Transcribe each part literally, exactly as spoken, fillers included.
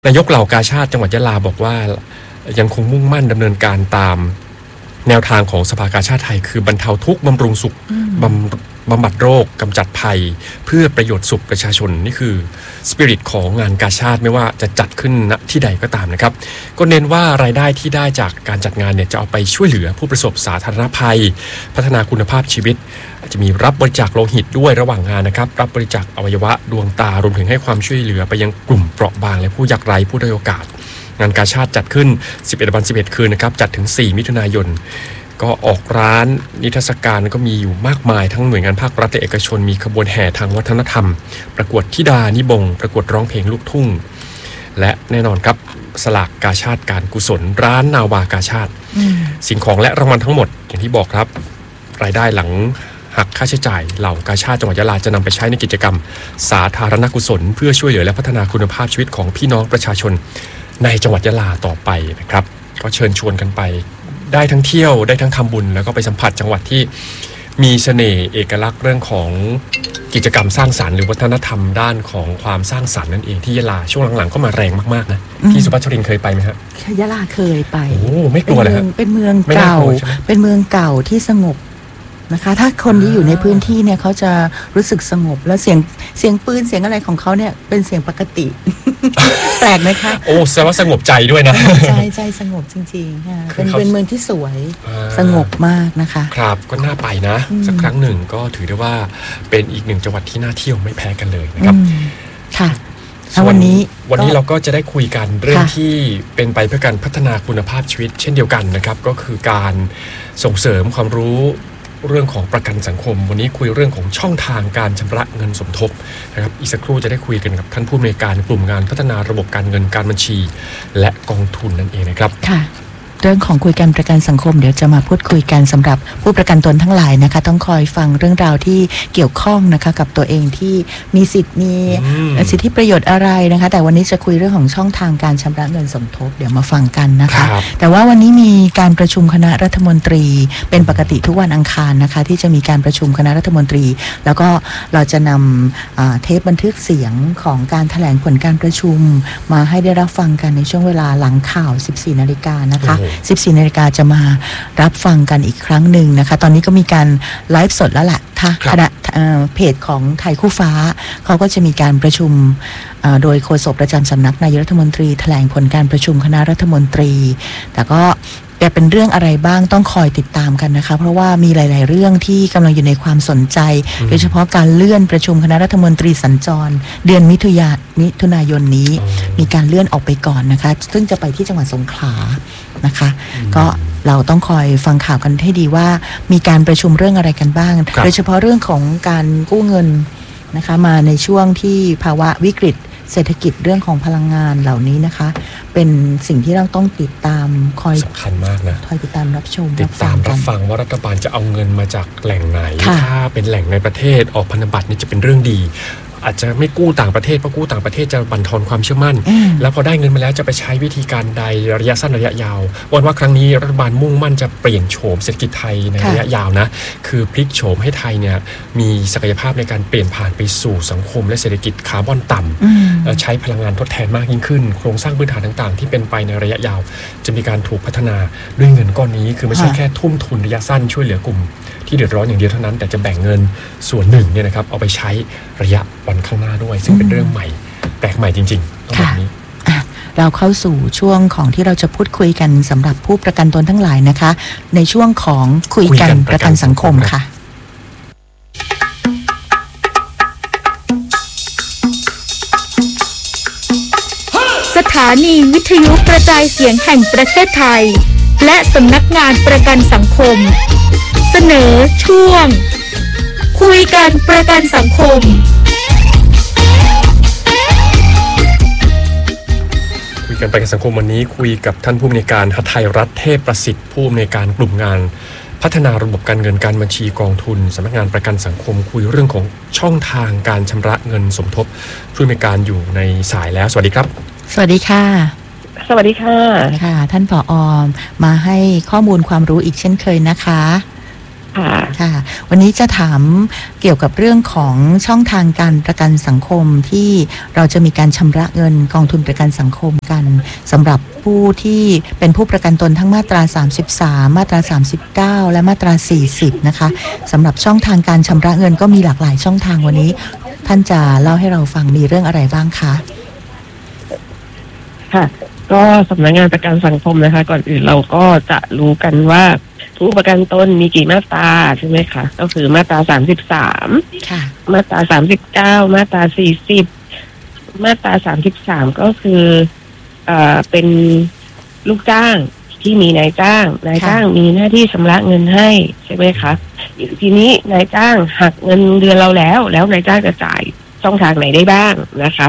นายกเหล่ากาชาดจังหวัดยะลาบอกว่ายังคงมุ่งมั่นดำเนินการตามแนวทางของสภากาชาดไทยคือบรรเทาทุกข์บำรุงสุขบำบำบัดโรคกำจัดภัยเพื่อประโยชน์สุขประชาชนนี่คือสปิริตของงานกาชาดไม่ว่าจะจัดขึ้นณที่ใดก็ตามนะครับก็เน้นว่ารายได้ที่ได้จากการจัดงานเนี่ยจะเอาไปช่วยเหลือผู้ประสบสาธารณภัยพัฒนาคุณภาพชีวิตจะมีรับบริจาคโลหิตด้วยระหว่างงานนะครับรับบริจาคอวัยวะดวงตารวมถึงให้ความช่วยเหลือไปยังกลุ่มเปราะบางและผู้ยากไร้ผู้ด้อยโอกาสงานกาชาดจัดขึ้นสิบเอ็ดวันสิบเอ็ดคืนนะครับจัดถึงสี่มิถุนายนก็ออกร้านนิทรรศการก็มีอยู่มากมายทั้งหน่วยงานภาครัฐและเอกชนมีขบวนแห่ทางวัฒนธรรมประกวดธิดานิบงประกวดร้องเพลงลูกทุ่งและแน่นอนครับสลากกาชาดการกุศลร้านนาวากาชาดสิ่งของและรางวัลทั้งหมดอย่างที่บอกครับรายได้หลังหักค่าใช้จ่ายเหล่ากาชาดจังหวัดยะลาจะนำไปใช้ในกิจกรรมสาธารณกุศลเพื่อช่วยเหลือและพัฒนาคุณภาพชีวิตของพี่น้องประชาชนในจังหวัดยะลาต่อไปนะครับก็เชิญชวนกันไปได้ทั้งเที่ยวได้ทั้งทำบุญแล้วก็ไปสัมผัสจังหวัดที่มีเสน่ห์เอกลักษณ์เรื่องของกิจกรรมสร้างสรรค์หรือวัฒนธรรมด้านของความสร้างสรรค์นั่นเองที่ยะลาช่วงหลังๆก็มาแรงมากๆนะพี่สุภัชรินเคยไปไหมครับยะลาเคยไปโอ้ไม่กลัวเลยเป็นเมืองเก่าเป็นเมืองเก่าที่สงบนะคะถ้าคนที่อยู่ในพื้นที่เนี่ยเขาจะรู้สึกสงบแล้วเสียงเสียงปืนเสียงอะไรของเขาเนี่ยเป็นเสียงปกติ แปลกไหมคะโอ้แสดงว่าสงบใจด้วยนะใจใจสงบจริงๆค่ะเป็นเป็นเมืองที่สวยสงบมากนะคะครับก็น่าไปนะสักครั้งหนึ่งก็ถือได้ว่าเป็นอีกหนึ่งจังหวัดที่น่าเที่ยวไม่แพ้กันเลยนะครับค่ะวันนี้วันนี้เราก็จะได้คุยกันเรื่องที่เป็นไปเพื่อการพัฒนาคุณภาพชีวิตเช่นเดียวกันนะครับก็คือการส่งเสริมความรู้เรื่องของประกันสังคมวันนี้คุยเรื่องของช่องทางการชำระเงินสมทบนะครับอีกสักครู่จะได้คุยกันกับท่านผู้อำนวยการกลุ่มงานพัฒนาระบบการเงินการบัญชีและกองทุนนั่นเองนะครับค่ะเรื่องของคุยกันประกันสังคมเดี๋ยวจะมาพูดคุยกันสำหรับผู้ประกันตนทั้งหลายนะคะต้องคอยฟังเรื่องราวที่เกี่ยวข้องนะคะกับตัวเองที่มีสิทธิ์มีสิทธิประโยชน์อะไรนะคะแต่วันนี้จะคุยเรื่องของช่องทางการชำระเงินสมทบเดี๋ยวมาฟังกันนะคะแต่ว่าวันนี้มีการประชุมคณะรัฐมนตรีเป็นปกติทุกวันอังคารนะคะที่จะมีการประชุมคณะรัฐมนตรีแล้วก็เราจะนำเทปบันทึกเสียงของการแถลงผลการประชุมมาให้ได้รับฟังกันในช่วงเวลาหลังข่าว สิบสี่นาฬิกานะคะสิบสี่นาฬิกาจะมารับฟังกันอีกครั้งหนึ่งนะคะตอนนี้ก็มีการไลฟ์สดแล้วแหละค่ะคณะเพจของไทยคู่ฟ้าเขาก็จะมีการประชุมโดยโฆษกประจำสำนักนายกรัฐมนตรีแถลงผลการประชุมคณะรัฐมนตรีแต่ก็จะเป็นเรื่องอะไรบ้างต้องคอยติดตามกันนะคะเพราะว่ามีหลายๆเรื่องที่กำลังอยู่ในความสนใจโดยเฉพาะการเลื่อนประชุมคณะรัฐมนตรีสัญจรเดือนมิถุนายนมิถุนายนนี้มีการเลื่อนออกไปก่อนนะคะซึ่งจะไปที่จังหวัดสงขลานะคะก็เราต้องคอยฟังข่าวกันให้ดีว่ามีการประชุมเรื่องอะไรกันบ้างโดยเฉพาะเรื่องของการกู้เงินนะคะมาในช่วงที่ภาวะวิกฤตเศรษฐกิจเรื่องของพลังงานเหล่านี้นะคะเป็นสิ่งที่เราต้องติดตามคอยสำคัญมากนะคอยติดตามรับชมติดตามรับฟังว่ารัฐบาลจะเอาเงินมาจากแหล่งไหนถ้าเป็นแหล่งในประเทศออกพันธบัตรนี่จะเป็นเรื่องดีอาจจะไม่กู้ต่างประเทศเพราะกู้ต่างประเทศจะบั่นทอนความเชื่อมั่นแล้วพอได้เงินมาแล้วจะไปใช้วิธีการใดระยะสั้นระยะยาววันว่าครั้งนี้รัฐบาลมุ่งมั่นจะเปลี่ยนโฉมเศรษฐกิจไทยในระยะยาวนะคือพลิกโฉมให้ไทยเนี่ยมีศักยภาพในการเปลี่ยนผ่านไปสู่สังคมและเศรษฐกิจคาร์บอนต่ำใช้พลังงานทดแทนมากยิ่งขึ้นโครงสร้างพื้นฐานต่างๆที่เป็นไปในระยะยาวจะมีการถูกพัฒนาด้วยเงินก้อนนี้คือไม่ใช่แค่ทุ่มทุนระยะสั้นช่วยเหลือกลุ่มที่เดือดร้อนอย่างเดียวเท่านั้นแต่จะแบ่งเงินส่วนหนึ่งเนี่ยนะครับเอาไปใช้ระยะวันข้างหน้าด้วยซึ่งเป็นเรื่องใหม่แปลกใหม่จริงๆต้องแบบนี้เราเข้าสู่ช่วงของที่เราจะพูดคุยกันสำหรับผู้ประกันตนทั้งหลายนะคะในช่วงของคุยกันประกันสังคมค่ะสถานีวิทยุกระจายเสียงแห่งประเทศไทยและสำนักงานประกันสังคมเสนอช่วงคุยกันประกันสังคมคุยกันประกันสังคมวันนี้คุยกับท่านผู้อำนวยการหทัยรัตน์เทพประสิทธิ์ผู้อำนวยการกลุ่มงานพัฒนาระบบการเงินการบัญชีกองทุนสำนักงานประกันสังคมคุยเรื่องของช่องทางการชำระเงินสมทบผู้อำนวยการอยู่ในสายแล้วสวัสดีครับสวัสดีค่ะสวัสดีค่ะค่ะท่านผอ.มาให้ข้อมูลความรู้อีกเช่นเคยนะคะค่ะวันนี้จะถามเกี่ยวกับเรื่องของช่องทางการประกันสังคมที่เราจะมีการชำระเงินกองทุนประกันสังคมกันสำหรับผู้ที่เป็นผู้ประกันตนทั้งมาตราสามสิบสามมาตราสามสิบเก้าและมาตราสี่สิบนะคะสำหรับช่องทางการชำระเงินก็มีหลากหลายช่องทางวันนี้ท่านจะเล่าให้เราฟังมีเรื่องอะไรบ้างคะค่ะก็สำนักงานประกันสังคมนะคะก่อนอื่นเราก็จะรู้กันว่าผู้ประกันตนมีกี่มาตราใช่ไหมคะก็คือมาตราสามสิบสามมาตราสามสิบเก้ามาตราสี่สิบมาตราสามสิบสามก็คือเอ่อเป็นลูกจ้างที่มีนายจ้างนายจ้างมีหน้าที่ชำระเงินให้ใช่ไหมคะทีนี้นายจ้างหักเงินเดือนเราแล้วแล้วนายจ้างจะจ่ายช่องทางไหนได้บ้างนะคะ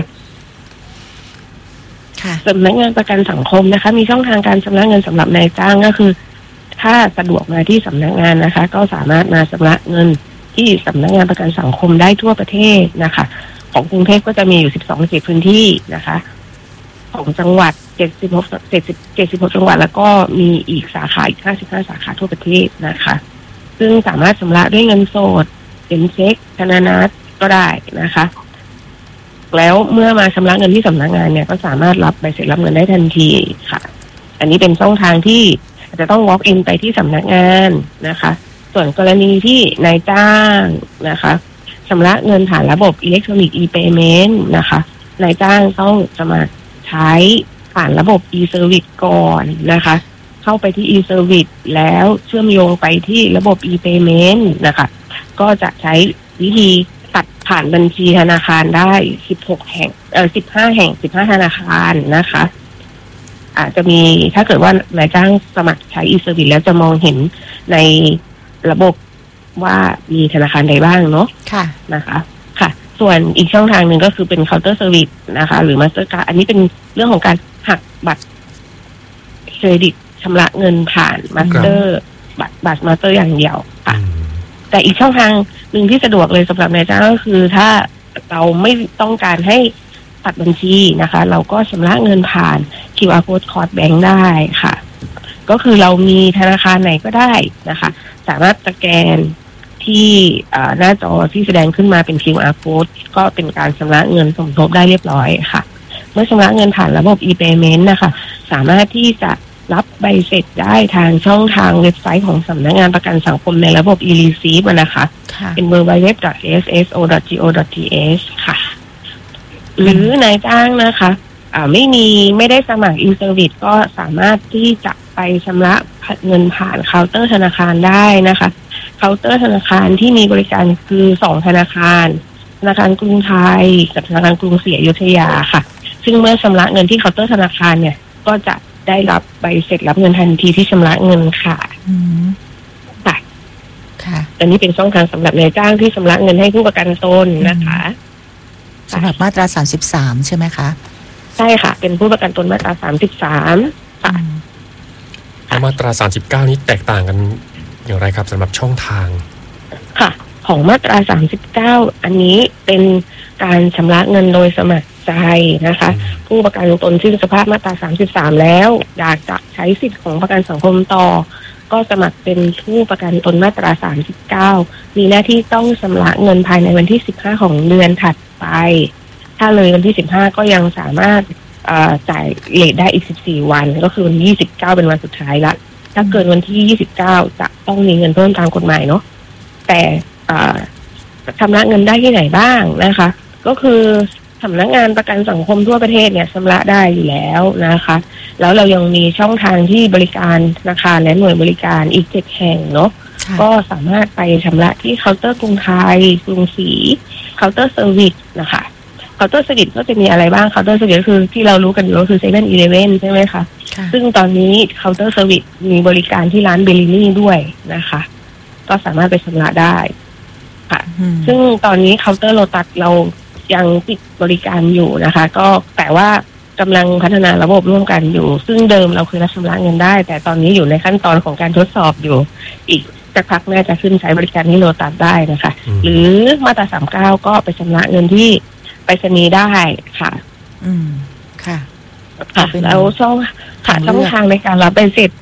สำนักงานประกันสังคมนะคะมีช่องทางการชำระเงินสำหรับนายจ้างก็คือถ้าสะดวกมาที่สำนักงานนะคะก็สามารถมาชำระเงินที่สำนักงานประกันสังคมได้ทั่วประเทศนะคะของกรุงเทพก็จะมีอยู่สิบสองเขตพื้นที่นะคะของจังหวัดเจ็ดสิบหก เจ็ดสิบ เจ็ดสิบหกจังหวัดแล้วก็มีอีกสาขาอีกห้าสิบห้าสาขาทั่วประเทศนะคะซึ่งสามารถชำระด้วยเงินสดเป็นเช็คธนานัตก็ได้นะคะแล้วเมื่อมาชำระเงินที่สำนักงานเนี่ยก็สามารถรับใบเสร็จรับเงินได้ทันทีค่ะอันนี้เป็นช่องทางที่จะต้อง walk in ไปที่สำนักงานนะคะส่วนกรณีที่นายจ้างนะคะชำระเงินผ่านระบบอิเล็กทรอนิกส์ e-payment นะคะนายจ้างต้องสมัครใช้ผ่านระบบ e-service ก่อนนะคะเข้าไปที่ e-service แล้วเชื่อมโยงไปที่ระบบ e-payment นะคะก็จะใช้วิธีตัดผ่านบัญชีธนาคารได้สิบหกแห่งเอ่อสิบห้าแห่งสิบห้าธนาคารนะคะอาจจะมีถ้าเกิดว่านายจ้างสมัครใช้ e-service แล้วจะมองเห็นในระบบว่ามีธนาคารใดบ้างเนาะค่ะนะคะค่ะส่วนอีกช่องทางหนึ่งก็คือเป็น counter service นะคะหรือ Mastercard อันนี้เป็นเรื่องของการหักบัตรเครดิตชำระเงินผ่าน Master บัตรบัตร Master อย่างเดียวค่ะแต่อีกช่องทางหนึ่งที่สะดวกเลยสำหรับนายจ้างก็คือถ้าเราไม่ต้องการให้ตัดบัญชีนะคะเราก็ชำระเงินผ่าน คิว อาร์ Code Code Bank ได้ค่ะก็คือเรามีธนาคารไหนก็ได้นะคะสามารถสแกนที่หน้าจอที่แสดงขึ้นมาเป็น คิว อาร์ Code ก็เป็นการชำระเงินสมทบได้เรียบร้อยค่ะเมื่อชำระเงินผ่านระบบ e-payment นะคะสามารถที่จะรับใบเสร็จได้ทางช่องทางเว็บไซต์ของสำนักงานประกันสังคมในระบบ e-receive นะคะเป็น ดับเบิลยู ดับเบิลยู ดับเบิลยู ดอท เอ เอส เอส โอ ดอท จี โอ ดอท ที เอช ค่ะหรือนายจ้างนะคะอ่าไม่มีไม่ได้สมัคร e-service ก็สามารถที่จะไปชำระเงินผ่านเคาน์เตอร์ธนาคารได้นะคะเคาน์เตอร์ธนาคารที่มีบริการคือสองธนาคารธนาคารกรุงไทยกับธนาคารกรุงศรีอยุธยาค่ะซึ่งเมื่อชำระเงินที่เคาน์เตอร์ธนาคารเนี่ยก็จะได้รับใบเสร็จรับเงินทันทีที่ชำระเงินค่ะค่ะค่ะอันนี้เป็นช่องทางสำหรับนายจ้างที่ชำระเงินให้ผู้ประกันตนนะคะสำหรับมาตราสามสิบสามใช่ไหมคะใช่ค่ะเป็นผู้ประกันตนมาตราสามสิบสามค่ะมาตราสามสิบเก้านี้แตกต่างกันอย่างไรครับสำหรับช่องทางค่ะของมาตราสามสิบเก้าอันนี้เป็นการชำระเงินโดยสมัครใจนะคะผู้ประกันตนสิ้นสภาพมาตราสามสิบสามแล้วอยากจะใช้สิทธิ์ของประกันสังคมต่อก็สมัครเป็นผู้ประกันตนมาตราสามสิบเก้ามีหน้าที่ต้องชำระเงินภายในวันที่สิบห้าของเดือนถัดไปถ้าเลยวันที่สิบห้าก็ยังสามารถจ่ายเลทได้อีกสิบสี่วันก็คือวันที่ยี่สิบเก้าเป็นวันสุดท้ายละถ้าเกินวันที่ยี่สิบเก้าจะต้องมีเงินเพิ่มตามกฎหมายเนาะแต่ชำระเงินได้ที่ไหนบ้างนะคะก็คือสำนักงานประกันสังคมทั่วประเทศเนี่ยชำระได้อยู่แล้วนะคะแล้วเรายังมีช่องทางที่บริการธนาคารและหน่วยบริการอีกเจ็ดแห่งเนาะก็สามารถไปชำระที่เคาน์เตอร์กรุงไทยกรุงศรีเคาน์เตอร์เซอร์วิสนะคะเคาน์เตอร์เซอร์วิสก็จะมีอะไรบ้างเคาน์เตอร์เซอร์วิสก็คือที่เรารู้กันอยู่ก็คือเซเว่นอีเลฟเว่นใช่ไหมคะซึ่งตอนนี้เคาน์เตอร์เซอร์วิสมีบริการที่ร้านเบลลินี่ด้วยนะคะก็สามารถไปชำระได้ค่ะซึ่งตอนนี้เคาน์เตอร์โลตัสเรายังปิดบริการอยู่นะคะก็แต่ว่ากำลังพัฒนาระบบร่วมกันอยู่ซึ่งเดิมเราเคยรับชำระเงินได้แต่ตอนนี้อยู่ในขั้นตอนของการทดสอบอยู่อีกสักพักน่าจะขึ้นใช้บริการที่โลตัสได้นะคะหรือมาตราสามสิบเก้าก็ไปชำระเงินที่ไปรษณีย์ได้ค่ะอืมค่ะค่ะแล้วช่องค่ะช่องทางในการรับใบเสร็จ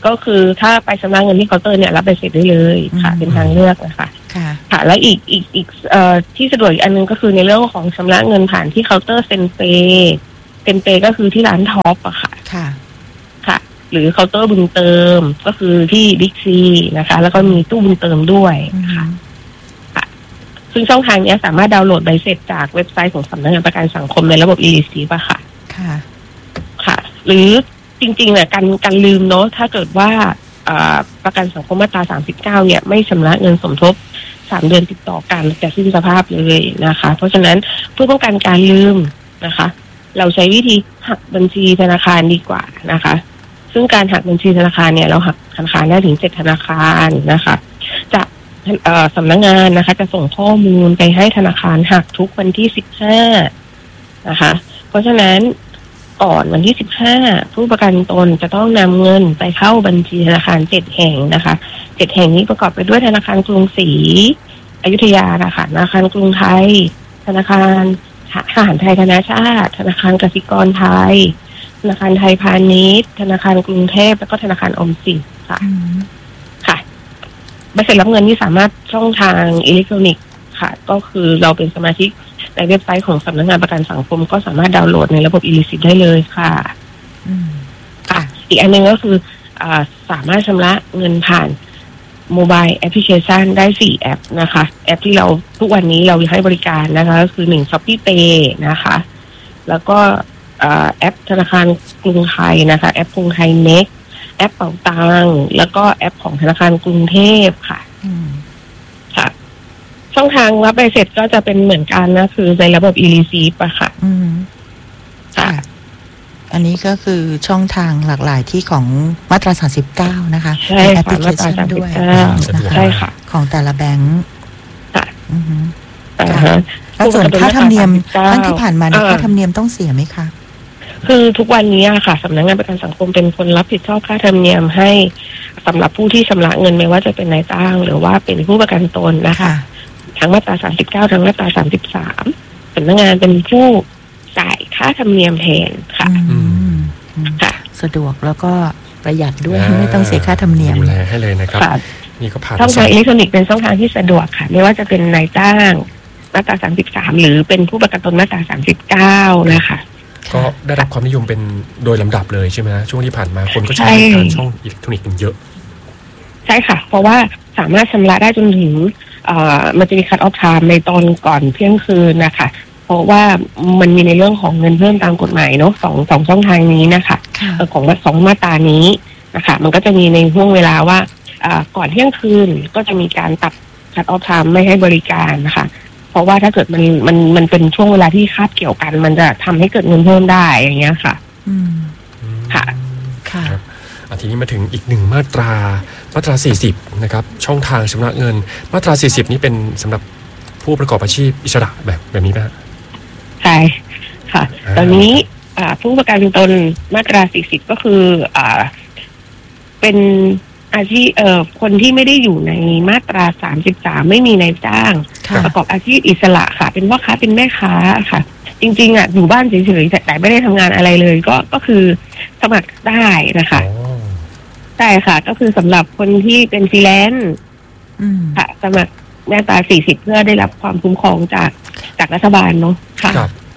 ก็คือถ้าไปชำระเงินที่เคาน์เตอร์เนี่ยรับใบเสร็จได้เลยค่ะเป็นทางเลือกนะคะค่ะค่ะแล้วอีกอีกอีกเอ่อที่สะดวกอีกอันนึงก็คือในเรื่องของชำระเงินผ่านที่เคาน์เตอร์เซ็นเปย์เซ็นเปย์ก็คือที่ร้านท็อปอะค่ะค่ะค่ะหรือเคาน์เตอร์บุญเติมก็คือที่บิ๊กซีนะคะแล้วก็มีตู้บุญเติมด้วยค่ะค่ะซึ่งช่องทางนี้สามารถดาวน์โหลดใบเสร็จจากเว็บไซต์ของสำนักงานประกันสังคมในระบบ e-receipt อะค่ะค่ะค่ะหรือจริงๆเนี่ยการการลืมเนาะถ้าเกิดว่าประกันสังคมมาตราสามสิบเก้าเนี่ยไม่ชำระเงินสมทบสามเดือนติดต่อกันจะสิ้นสภาพเลยนะคะเพราะฉะนั้นเพื่อป้องกันการลืมนะคะเราใช้วิธีหักบัญชีธนาคารดีกว่านะคะซึ่งการหักบัญชีธนาคารเนี่ยเราหักธนาคารได้ถึงเจ็ดธนาคารนะคะจะสำนักงานนะคะจะส่งข้อมูลไปให้ธนาคารหักทุกวันที่สิบห้านะคะเพราะฉะนั้นก่อนวันที่สิบห้าผู้ประกันตนจะต้องนำเงินไปเข้าบัญชีธนาคารเจ็ดแห่งนะคะเจ็ดแห่งนี้ประกอบไปด้วยธนาคารกรุงศรีอยุธยานะคะธนาคารกรุงไทยธนาคารทหารไทยธนาชาติธนาคารกสิกรไทยธนาคารไทยพาณิชย์ธนาคารกรุงเทพแล้วก็ธนาคารออมสินค่ะค่ะใบเสร็จรับเงินที่สามารถช่องทางอิเล็กทรอนิกส์ค่ะก็คือเราเป็นสมาชิกในเว็บไซต์ของสำนักงานประกันสังคมก็สามารถดาวน์โหลดในระบบ e-receipt ได้เลยค่ะค่ะอีกอันนึงก็คืออ่าสามารถชำระเงินผ่านโมบายแอปพลิเคชันได้สี่แอปนะคะแอปที่เราทุกวันนี้เราให้บริการนะคะก็คือหนึ่ง Shopee Pay นะคะแล้วก็แอปธนาคารกรุงไทยนะคะแอปกรุงไทยเน็กแอปเป๋าตังแล้วก็แอปของธนาคารกรุงเทพค่ะค่ะช่องทางรับใบเสร็จก็จะเป็นเหมือนกันนะคือในระบบ e-receipt อะค่ะอืมค่ะอันนี้ก็คือช่องทางหลากหลายที่ของมาตราสามสิบเก้านะคะใช่ค่ะมาตราสามสิบเก้าใช่ค่ะของแต่ละแบงค์ค่ะอือฮึค่ะแล้วส่วนค่าธรรมเนียมครั้งที่ผ่านมาค่าธรรมเนียมต้องเสียไหมคะคือทุกวันนี้ค่ะสำนักงานประกันสังคมเป็นคนรับผิดชอบค่าธรรมเนียมให้สำหรับผู้ที่ชำระเงินไม่ว่าจะเป็นนายจ้างหรือว่าเป็นผู้ประกันตนนะคะทั้งมาตราสามสิบเก้าทั้งมาตราสามสิบสามสำนักงานเป็นผู้จ่ายค่าธรรมเนียมแทนค่ะค่ะสะดวกแล้วก็ประหยัดด้วยไม่ต้องเสียค่าธรรมเนียมดูแลให้เลยนะครับนี่ก็ผ่านช่องทางอิเล็กทรอนิกส์เป็นช่องทางที่สะดวกค่ะไม่ว่าจะเป็นนายจ้างมาตราสามสิบสามหรือเป็นผู้ประกันตนมาตราสามสิบเก้านะคะก็ได้รับความนิยมเป็นโดยลำดับเลยใช่ไหมช่วงที่ผ่านมาคนก็ใช้การช่องอิเล็กทรอนิกส์กันเยอะใช่ค่ะเพราะว่าสามารถชำระได้จนถึงมันจะมีคัทออฟไทม์ในตอนก่อนเที่ยงคืนนะคะเพราะว่ามันมีในเรื่องของเงินเพิ่มตามกฎหมายเนาะสองสองช่องทางนี้นะคะของสองมาตรานี้นะคะมันก็จะมีในห่วงเวลาว่าก่อนเที่ยงคืนก็จะมีการตัดคัทออฟไทม์ไม่ให้บริการนะคะเพราะว่าถ้าเกิดมันมันมันเป็นช่วงเวลาที่คาบเกี่ยวกันมันจะทำให้เกิดเงินเพิ่มได้อย่างเงี้ยค่ะอืมค่ะค่ะทีนี้มาถึงอีกหนึ่งมาตรามาตราสี่สิบนะครับช่องทางชำระเงินมาตราสี่สิบนี้เป็นสำหรับผู้ประกอบอาชีพอิสระแบบแบบนี้ไหมใช่ค่ะตอนนี้ผู้ประกันตนมาตราสี่สิบก็คืออ่าเป็นอาชีพเอ่อคนที่ไม่ได้อยู่ในมาตราสามสิบสามไม่มีนายจ้างประกอบอาชีพอิสระค่ะเป็นพ่อค้าเป็นแม่ค้าค่ะจริงๆอ่ะอยู่บ้านเฉยๆแต่ไม่ได้ทำงานอะไรเลยก็ก็คือสมัครได้นะคะใช่ค่ะก็คือสำหรับคนที่เป็นฟรีแลนซ์ค่ะสมัครมาตราสี่สิบเพื่อได้รับความคุ้มครองจากจากรัฐบาลเนาะค่ะ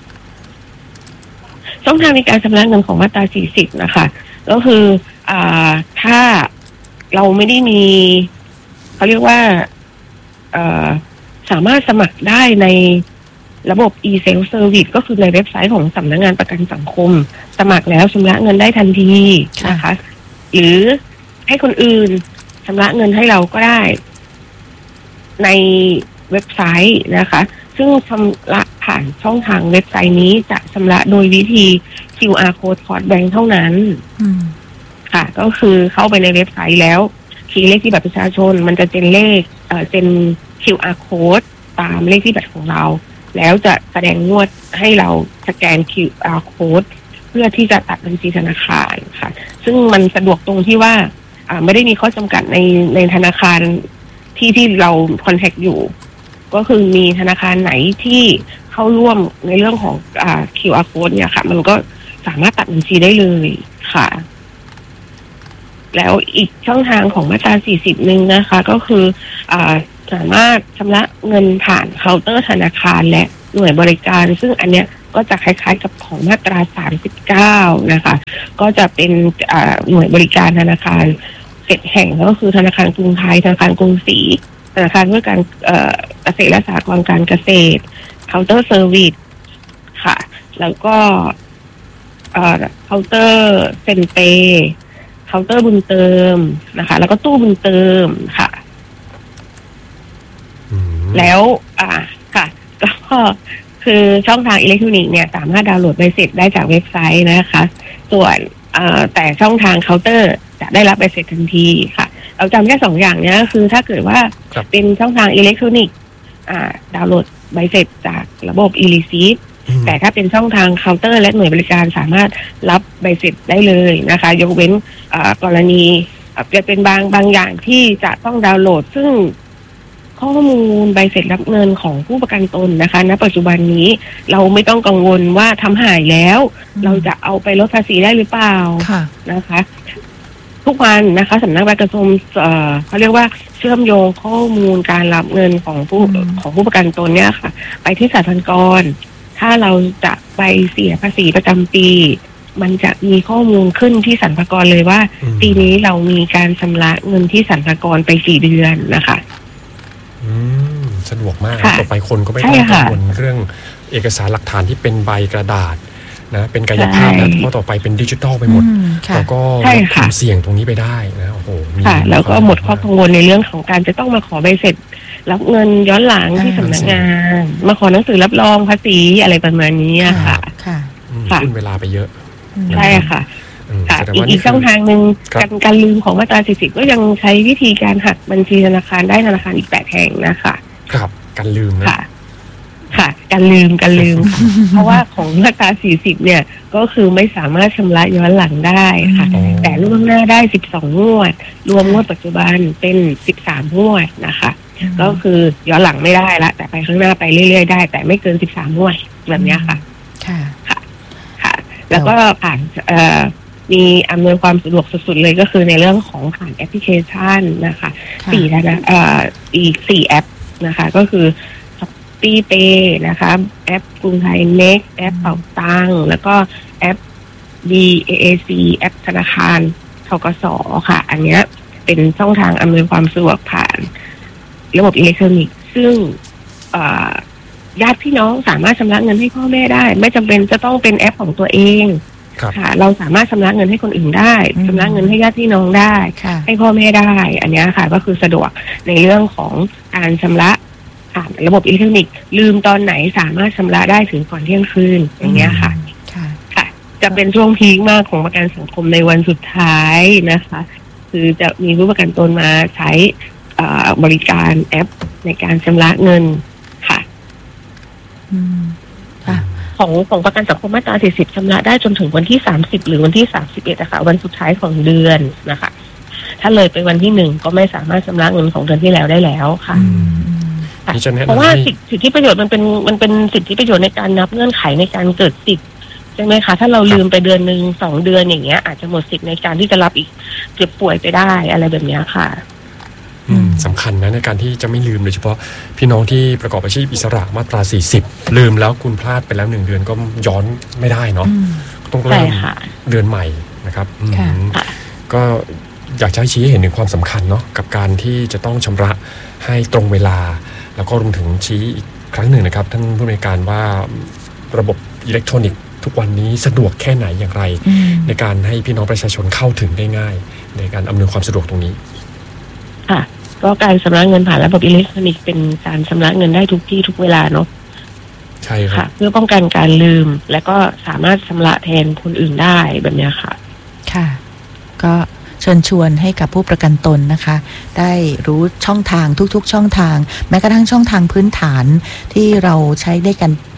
ช่องทางในการชำระเงินของมาตราสี่สิบนะคะก็คืออ่าถ้าเราไม่ได้มีเขาเรียกว่าเอ่อสามารถสมัครได้ในระบบ e-self service ก็คือในเว็บไซต์ของสำนักงานประกันสังคมสมัครแล้วชำระเงินได้ทันทีนะคะหรือให้คนอื่นชำระเงินให้เราก็ได้ในเว็บไซต์นะคะซึ่งชำระผ่านช่องทางเว็บไซต์นี้จะชำระโดยวิธี คิว อาร์ code Code Bank เท่านั้นค่ะก็คือเข้าไปในเว็บไซต์แล้วคีย์เลขที่บัตรประชาชนมันจะเป็นเลขเอ่อเป็น คิว อาร์ code ตามเลขที่บัตรของเราแล้วจะแสดงงวดให้เราสแกน คิว อาร์ code เพื่อที่จะตัดบัญชีธนาคารค่ะซึ่งมันสะดวกตรงที่ว่าอ่าไม่ได้มีข้อจำกัดในในธนาคารที่ที่เราคอนแทคอยู่ก็คือมีธนาคารไหนที่เข้าร่วมในเรื่องของอ่า คิว อาร์ code เนี่ยค่ะมันก็สามารถตัดบัญชีได้เลยค่ะแล้วอีกช่องทางของมาตราสี่สิบนึงนะคะก็คืออ่าสามารถชำระเงินผ่านเคาน์เตอร์ธนาคารและหน่วยบริการซึ่งอันเนี้ยก็จะคล้ายๆกับของมาตราสามสิบเก้านะคะก็จะเป็นอ่าหน่วยบริการธนาคารเจ็ดแห่งก็คือธนาคารกรุงไทยธนาคารกรุงศรีธนาคารเพื่อการเอ่อเกษตรและสหกรณ์การเกษตรเคาน์เตอร์เซอร์วิสค่ะแล้วก็เอ่อเคาน์เตอร์เซนเปเคาน์เตอร์บุญเติมนะคะแล้วก็ตู้บุญเติมค่ะแล้วอ่าค่ะก็คือช่องทางอิเล็กทรอนิกส์เนี่ยสามารถดาวน์โหลดใบเสร็จได้จากเว็บไซต์นะคะส่วนแต่ช่องทางเคาน์เตอร์จะได้รับใบเสร็จทันทีค่ะเราจำแค่สองอย่างนี้คือถ้าเกิดว่าเป็นช่องทางอิเล็กทรอนิกส์ดาวน์โหลดใบเสร็จจากระบบ e-receipt แต่ถ้าเป็นช่องทางเคาน์เตอร์และหน่วยบริการสามารถรับใบเสร็จได้เลยนะคะยกเว้นกรณีจะเป็นบางบางอย่างที่จะต้องดาวน์โหลดซึ่งข้อมูลใบเสร็จรับเงินของผู้ประกันตนนะคะณปัจจุบันนี้เราไม่ต้องกังวลว่าทำหายแล้วเราจะเอาไปลดภาษีได้หรือเปล่านะคะทุกวันนะคะสำนักงานกระทรวงเขาเรียกว่าเชื่อมโยงข้อมูลการรับเงินของผู้ของผู้ประกันตนเนี่ยค่ะไปที่สรรพากรถ้าเราจะไปเสียภาษีประจำปีมันจะมีข้อมูลขึ้นที่สรรพากรเลยว่าปีนี้เรามีการชำระเงินที่สรรพากรไปกี่เดือนนะคะอืมสะดวกมากต่อไปคนก็ไม่ต้องกังวลเรื่องเอกสารหลักฐานที่เป็นใบกระดาษนะเป็นกายภาพนะเพราะต่อไปเป็นดิจิทัลไปหมดแล้วก็ลดความเสี่ยงตรงนี้ไปได้นะโอ้โหค่ะแล้วก็หมดข้อกังวลในเรื่องของการจะต้องมาขอใบเสร็จรับเงินย้อนหลังที่สำนักงานมาขอหนังสือรับรองภาษีอะไรประมาณนี้ค่ะค่ะขึ้นเวลาไปเยอะใช่ค่ะอีกอีกช่องทางหนึ่งการการลืมของมาตราสี่สิบก็ยังใช้วิธีการหักบัญชีธนาคารได้ธนาคารอีกแปดแห่งนะคะครับการลืมนะค่ะค่ะการลืมการลืม เพราะว่าของมาตราสี่สิบเนี่ยก็คือไม่สามารถชำระย้อนหลังได้ค่ะแต่ล่วงหน้าได้สิบสองงวดรวมงวดปัจจุบันเป็นสิบสามงวดนะคะก็คือย้อนหลังไม่ได้ละแต่ไปข้างหน้าไปเรื่อยๆได้แต่ไม่เกินสิบสามงวดแบบนี้ค่ะค่ะค่ะค่ะแล้วก็ผ่านเอ่อมีอำนวยความสะดวกสุดๆเลยก็คือในเรื่องของผ่านแอปพลิเคชันนะคะสี่นะเอ่ออีกสี่แอปนะคะก็คือช้อปปี้เพย์นะคะแอปกรุงไทยเน็กแอปเป๋าตังแล้วก็แอป บี เอ เอ ซี แอปธนาคารธกส.ค่ะอันนี้เป็นช่องทางอำนวยความสะดวกผ่านระบบอิเล็กทรอนิกส์ซึ่งญาติพี่น้องสามารถชำระเงินให้พ่อแม่ได้ไม่จำเป็นจะต้องเป็นแอปของตัวเองค่ะเราสามารถชำระเงินให้คนอื่นได้ชำระเงินให้ญาติพี่น้องได้ให้พ่อแม่ได้อันนี้ค่ะก็คือสะดวกในเรื่องของการชำระผ่านระบบอิเล็กทรอนิกส์ลืมตอนไหนสามารถชำระได้ถึงก่อนเที่ยงคืนอย่างเงี้ยค่ะค่ะจะเป็นช่วงพีคมากของประกันสังคมในวันสุดท้ายนะคะคือจะมีผู้ประกันตนมาใช้บริการแอปในการชำระเงินค่ะของของประกันสังคมมาตราสี่สิบชำระได้จนถึงวันที่สามสิบหรือวันที่สามสิบเอ็ดนะคะวันสุดท้ายของเดือนนะคะถ้าเลยไปวันที่หนึ่งก็ไม่สามารถชำระเงินของเดือนที่แล้วได้แล้วค่ะเพราะว่าสิทธิประโยชน์มันเป็นมันเป็นสิทธิประโยชน์ในการนับเงื่อนไขในการเกิดสิทธิ์ใช่ไหมคะถ้าเราลืมไปเดือนหนึ่งสองเดือนอย่างเงี้ยอาจจะหมดสิทธิ์ในการที่จะรับอีกเจ็บป่วยไปได้อะไรแบบนี้ค่ะสำคัญนะในการที่จะไม่ลืมโดยเฉพาะพี่น้องที่ประกอบอาชีพอิสระมาตราสี่สิบลืมแล้วคุณพลาดไปแล้วหนึ่งเดือนก็ย้อนไม่ได้เนาะต้องเริ่มเดือนใหม่นะครับก็อยากจะให้ชี้ให้เห็นถึงความสำคัญเนาะกับการที่จะต้องชำระให้ตรงเวลาแล้วก็รวมถึงชี้อีกครั้งหนึ่งนะครับท่านผู้อำนวยการว่าระบบอิเล็กทรอนิกส์ทุกวันนี้สะดวกแค่ไหนอย่างไรในการให้พี่น้องประชาชนเข้าถึงได้ง่ายในการอำนวยความสะดวกตรงนี้ค่ะก็การชำระเงินผ่านระบบอิเล็กทรอนิกส์เป็นการชำระเงินได้ทุกที่ทุกเวลาเนาะใช่ครับค่ะเพื่อป้องกันการลืมและก็สามารถชำระแทนคนอื่นได้แบบนี้ค่ะค่ะก็เชิญชวนให้กับผู้ประกันตนนะคะได้รู้ช่องทางทุกๆช่องทางแม้กระทั่งช่องทางพื้นฐานที่เราใช้ได้กัน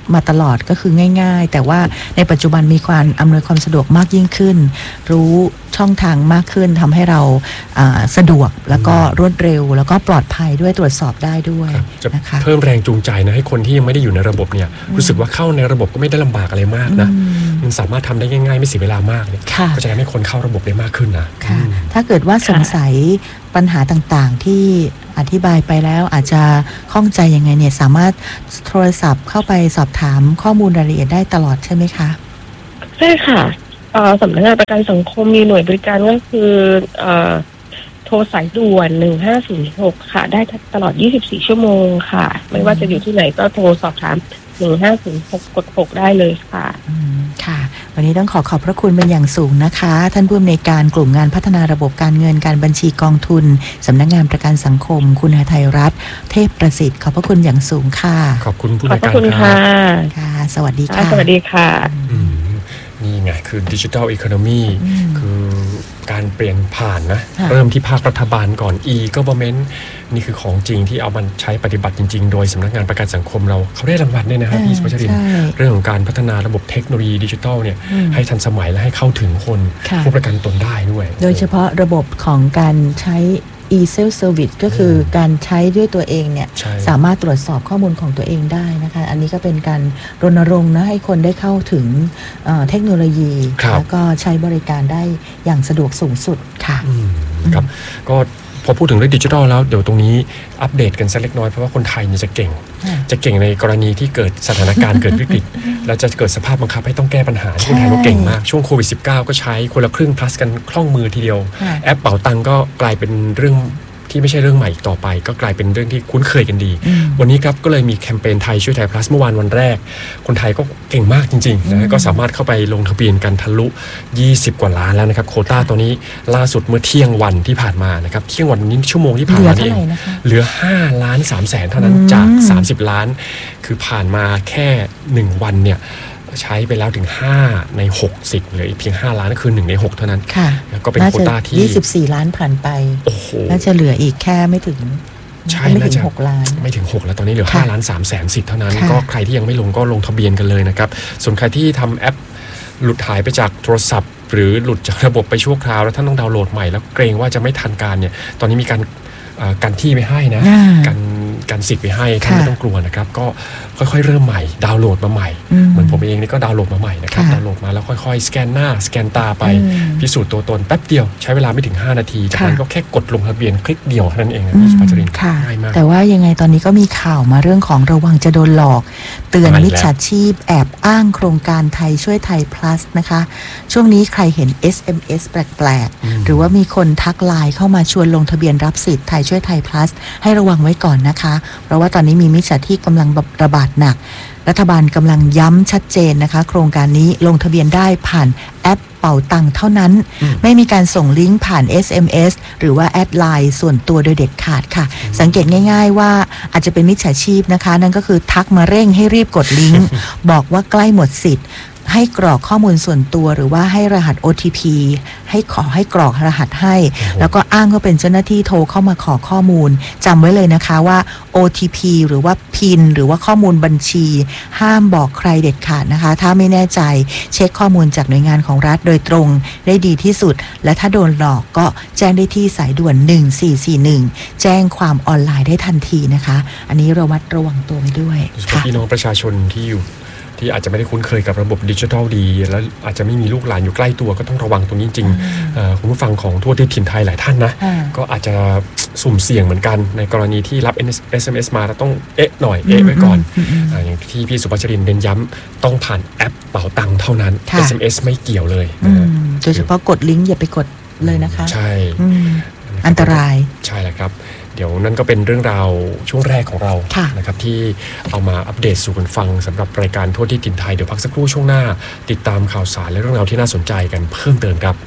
มาตลอดก็คือง่ายๆแต่ว่าในปัจจุบันมีความอำนวยความสะดวกมากยิ่งขึ้นรู้ช่องทางมากขึ้นทำให้เราสะดวกแล้วก็รวดเร็วแล้วก็ปลอดภัยด้วยตรวจสอบได้ด้วยจะเพิ่มแรงจูงใจนะให้คนที่ยังไม่ได้อยู่ในระบบเนี่ยรู้สึกว่าเข้าในระบบก็ไม่ได้ลำบากอะไรมากนะมันสามารถทำได้ง่ายๆไม่เสียเวลามากเนี่ยก็จะทำให้คนเข้าระบบได้มากขึ้นนะถ้าเกิดว่าสงสัยปัญหาต่างๆที่อธิบายไปแล้วอาจจะข้องใจยังไงเนี่ยสามารถโทรศัพท์เข้าไปสอบถามข้อมูลรายละเอียดได้ตลอดใช่ไหมคะใช่ค่ะสำนักงานประกันสังคมมีหน่วยบริการก็คือโทรสายด่วนหนึ่งห้าศูนย์หกค่ะได้ตลอดยี่สิบสี่ชั่วโมงค่ะไม่ว่าจะอยู่ที่ไหนก็โทรสอบถามหนึ่งห้าศูนย์หกกดหกได้เลยค่ะอืมค่ะวันนี้ต้องขอขอบพระคุณเป็นอย่างสูงนะคะท่านผู้อำนวยการกลุ่มงานพัฒนาระบบการเงินการบัญชีกองทุนสำนักงานประกันสังคมคุณหทัยรัตน์เทพประสิทธิ์ขอบพระคุณอย่างสูงค่ะขอบคุณผู้อำนวยการค่ะค่ะสวัสดีค่ะสวัสดีค่ะนี่ไงคือดิจิทัลอีโคโนมีคือการเปลี่ยนผ่านนะเริ่มที่ภาครัฐบาลก่อน e-government นี่คือของจริงที่เอามันใช้ปฏิบัติจริงๆโดยสำนักงานประกันสังคมเราเขาได้รางวัลด้วยนะฮะพี่สุภชรินทร์เรื่องของการพัฒนาระบบเทคโนโลยีดิจิทัลเนี่ยให้ทันสมัยและให้เข้าถึงคนผู้ประกันตนได้ด้วยโดยเฉพาะระบบของการใช้e-self service ก็คือการใช้ด้วยตัวเองเนี่ยสามารถตรวจสอบข้อมูลของตัวเองได้นะคะอันนี้ก็เป็นการรณรงค์นะให้คนได้เข้าถึงเทคโนโลยีแล้วก็ใช้บริการได้อย่างสะดวกสูงสุดค่ะครับก็พอพูดถึงเรื่องดิจิทัลแล้วเดี๋ยวตรงนี้อัปเดตกันสักเล็กน้อยเพราะว่าคนไทยเนี่ยจะเก่งจะเก่งในกรณีที่เกิดสถานการณ์เกิดวิกฤตแล้วจะเกิดสภาพบังคับให้ต้องแก้ปัญหาคนไทยก็เก่งมากช่วงโควิด สิบเก้า ก็ใช้คนละครึ่ง plus กันคล่องมือทีเดียวแอปเป๋าตังก็กลายเป็นเรื่องที่ไม่ใช่เรื่องใหม่ต่อไปก็กลายเป็นเรื่องที่คุ้นเคยกันดีวันนี้ครับก็เลยมีแคมเปญไทยช่วยไทย plus เมื่อวานวันแรกคนไทยก็เก่งมากจริงๆนะก็สามารถเข้าไปลงทะเบียนกันทะลุยี่สิบกว่าล้านแล้วนะครับโควต้าตัวนี้ล่าสุดเมื่อเที่ยงวันที่ผ่านมานะครับเที่ยงวันนี้ชั่วโมงที่ผ่านมาเองเหลือห้าล้านสามแสนเท่านั้นจากสามสิบล้านคือผ่านมาแค่หนึ่งวันเนี่ยใช้ไปแล้วถึงห้าในหกสิบเหลืออีกเพียงห้าล้านก็คือหนึ่งในหกเท่านั้นแล้วก็เป็นโควต้าที่ยี่สิบสี่ล้านผ่านไปน่าจะเหลืออีกแค่ไม่ถึงใช่ไม่ถึงหกล้านไม่ถึงหกแล้วตอนนี้เหลือห้าล้านสามแสนสิทธิ์เท่านั้นก็ใครที่ยังไม่ลงก็ลงทะเบียนกันเลยนะครับส่วนใครที่ทำแอปหลุดหายไปจากโทรศัพท์หรือหลุดจากระบบไปชั่วคราวแล้วท่านต้องดาวน์โหลดใหม่แล้วเกรงว่าจะไม่ทันการเนี่ยตอนนี้มีการกันที่ไปให้นะกันกันสิทธิ์ไปให้ท่านไม่ต้องกลัวนะครับก็ค่อยๆเริ่มใหม่ดาวน์โหลดมาใหม่เหมือนผมเองนี่ก็ดาวน์โหลดมาใหม่นะครับดาวน์โหลดมาแล้วค่อยๆสแกนหน้าสแกนตาไปพิสูจน์ตัวตนแป๊บเดียวใช้เวลาไม่ถึงห้านาทีจากนั้นก็แค่กดลงทะเบียนคลิกเดียวเท่านั้นเองนะพี่สุภาชรินทร์ง่ายมากแต่ว่ายังไงตอนนี้ก็มีข่าวมาเรื่องของระวังจะโดนหลอกเตือนมิจฉาชีพแอบอ้างโครงการไทยช่วยไทย plus นะคะช่วงนี้ใครเห็น เอส เอ็ม เอส แปลกๆหรือว่ามีคนทักไลน์เข้ามาชวนลงทะเบียนรับสิทธิ์ไทยช่วยไทย plus ให้ระวังไว้ก่อนนะคะเพราะว่าตอนนี้มีมิจฉาชีพกำลังระบาดหนักรัฐบาลกำลังย้ำชัดเจนนะคะโครงการนี้ลงทะเบียนได้ผ่านแอปเป๋าตังค์เท่านั้นไม่มีการส่งลิงก์ผ่าน เอส เอ็ม เอส หรือว่าแอดไลน์ส่วนตัวโดยเด็ดขาดค่ะสังเกตง่ายๆว่าอาจจะเป็นมิจฉาชีพนะคะนั่นก็คือทักมาเร่งให้รีบกดลิงก์ บอกว่าใกล้หมดสิทธิ์ให้กรอกข้อมูลส่วนตัวหรือว่าให้รหัส โอ ที พี ให้ขอให้กรอกรหัสให้แล้วก็อ้างว่าเป็นเจ้าหน้าที่โทรเข้ามาขอข้อมูลจำไว้เลยนะคะว่า โอ ที พี หรือว่า พิน หรือว่าข้อมูลบัญชีห้ามบอกใครเด็ดขาดนะคะถ้าไม่แน่ใจเช็คข้อมูลจากหน่วยงานของรัฐโดยตรงได้ดีที่สุดและถ้าโดนหลอกก็แจ้งได้ที่สายด่วนหนึ่งสี่สี่หนึ่งแจ้งความออนไลน์ได้ทันทีนะคะอันนี้ระมัดระวังตัวไว้ด้วยค่ะพี่น้องประชาชนที่อยู่ที่อาจจะไม่ได้คุ้นเคยกับระบบดิจิทัลดีแล้วอาจจะไม่มีลูกหลานอยู่ใกล้ตัวก็ต้องระวังตรงนี้จริงๆคุณผู้ฟังของทั่วถิ่นไทยหลายท่านนะก็อาจจะสุ่มเสี่ยงเหมือนกันในกรณีที่รับ เอส เอ็ม เอส มาแล้วต้องเอ๊ะหน่อยเอ๊ะไว้ก่อนอย่างที่พี่สุภาชรินทร์เน้นย้ำต้องผ่านแอปเป๋าตังค์เท่านั้น เอส เอ็ม เอส ไม่เกี่ยวเลยโดยเฉพาะกดลิงก์อย่าไปกดเลยนะคะใช่อันตรายใช่แล้วครับเดี๋ยวนั่นก็เป็นเรื่องราวช่วงแรกของเรานะครับที่เอามาอัปเดตสู่กันฟังสำหรับรายการทั่วที่ถิ่นไทยเดี๋ยวพักสักครู่ช่วงหน้าติดตามข่าวสารและเรื่องราวที่น่าสนใจกันเพิ่มเติมครับ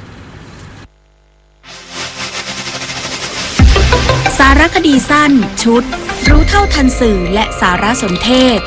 สารคดีสั้นชุดรู้เท่าทันสื่อและสารสนเทศ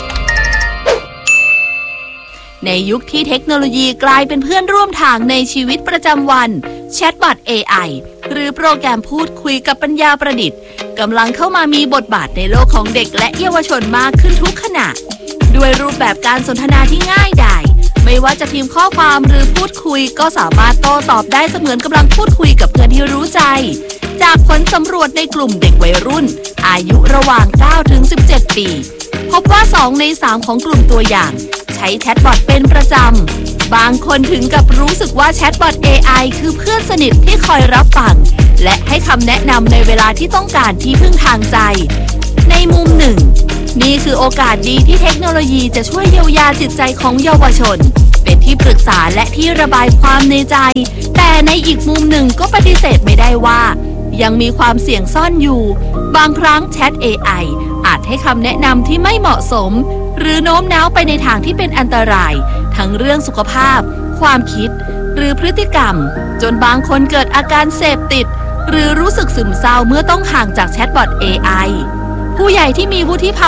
ในยุคที่เทคโนโลยีกลายเป็นเพื่อนร่วมทางในชีวิตประจำวันแชทบอท เอ ไอ หรือโปรแกรมพูดคุยกับปัญญาประดิษฐ์กำลังเข้ามามีบทบาทในโลกของเด็กและเยาวชนมากขึ้นทุกขณะด้วยรูปแบบการสนทนาที่ง่ายดายไม่ว่าจะพิมพ์ข้อความหรือพูดคุยก็สามารถโต้ตอบได้เสมือนกำลังพูดคุยกับเพื่อนที่รู้ใจจากผลสำรวจในกลุ่มเด็กวัยรุ่นอายุระหว่าง เก้าถึงสิบเจ็ด ปีพบว่าสองในสามของกลุ่มตัวอย่างใช้แชทบอทเป็นประจำบางคนถึงกับรู้สึกว่าแชทบอท เอ ไอ คือเพื่อนสนิทที่คอยรับฟังและให้คำแนะนำในเวลาที่ต้องการที่พึ่งทางใจในมุมหนึ่งนี่คือโอกาสดีที่เทคโนโลยีจะช่วยเยียวยาจิตใจของเยาวชนเป็นที่ปรึกษาและที่ระบายความในใจแต่ในอีกมุมหนึ่งก็ปฏิเสธไม่ได้ว่ายังมีความเสี่ยงซ่อนอยู่บางครั้งแชท เอ ไอ อาจให้คำแนะนำที่ไม่เหมาะสมหรือโน้มน้าวไปในทางที่เป็นอันตรายทั้งเรื่องสุขภาพความคิดหรือพฤติกรรมจนบางคนเกิดอาการเสพติดหรือรู้สึกซึมเศร้าเมื่อต้องห่างจากแชทบอท เอ ไอ ผู้ใหญ่ที่มีวุฒิภาวะ